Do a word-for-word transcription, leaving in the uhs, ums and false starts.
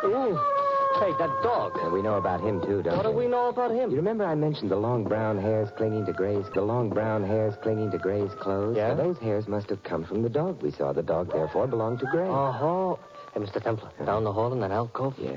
Ooh. Hey, that dog. And we know about him, too, don't What we? do we know about him? You remember I mentioned the long brown hairs clinging to Gray's... The long brown hairs clinging to Gray's clothes? Yeah? Well, those hairs must have come from the dog we saw. The dog, therefore, belonged to Gray. Uh-huh. Hey, Mister Templar, down the hall in that alcove? Yeah.